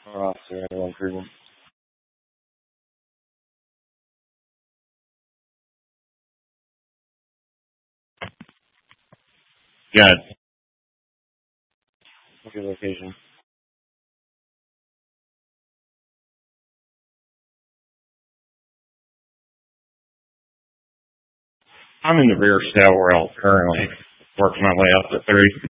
Officer, anyone proven? Good. What's your location? I'm in the rear stairwell currently, working my way up to 3.